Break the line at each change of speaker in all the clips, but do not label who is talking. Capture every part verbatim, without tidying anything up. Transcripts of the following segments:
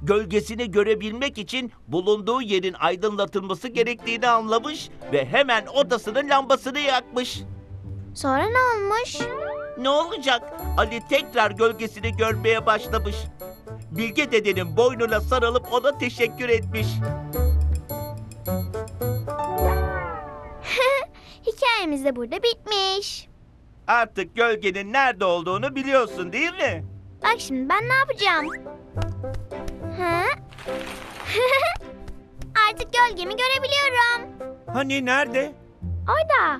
gölgesini görebilmek için bulunduğu yerin aydınlatılması gerektiğini anlamış ve hemen odasının lambasını yakmış.
Sonra ne olmuş?
Ne olacak? Ali tekrar gölgesini görmeye başlamış. Bilge dedenin boynuna sarılıp ona teşekkür etmiş.
Hikayemiz de burada bitmiş.
Artık gölgenin nerede olduğunu biliyorsun değil mi?
Bak şimdi ben ne yapacağım? Ha? Artık gölgemi görebiliyorum.
Hani nerede?
Orada.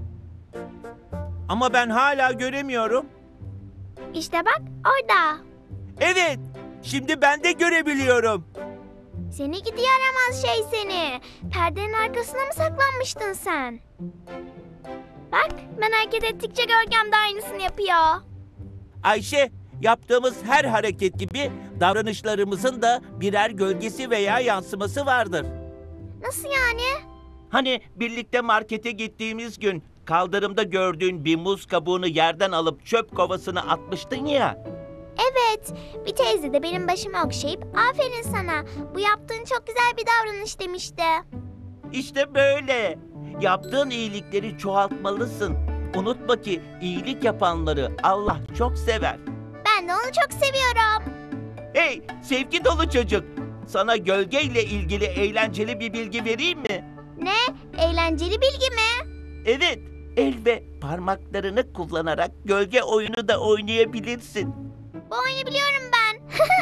Ama ben hala göremiyorum.
İşte bak orada.
Evet, şimdi ben de görebiliyorum.
Seni gidi yaramaz şey seni. Perdenin arkasına mı saklanmıştın sen? Bak ben hareket ettikçe gölgem de aynısını yapıyor.
Ayşe, yaptığımız her hareket gibi davranışlarımızın da birer gölgesi veya yansıması vardır.
Nasıl yani?
Hani birlikte markete gittiğimiz gün kaldırımda gördüğün bir muz kabuğunu yerden alıp çöp kovasına atmıştın ya.
Evet, bir teyze de benim başımı okşayıp aferin sana, bu yaptığın çok güzel bir davranış demişti.
İşte böyle. Yaptığın iyilikleri çoğaltmalısın. Unutma ki iyilik yapanları Allah çok sever.
Ben de onu çok seviyorum.
Hey, sevgi dolu çocuk. Sana gölgeyle ilgili eğlenceli bir bilgi vereyim mi?
Ne? Eğlenceli bilgi mi?
Evet, el ve parmaklarını kullanarak gölge oyunu da oynayabilirsin.
Bu oyunu biliyorum ben.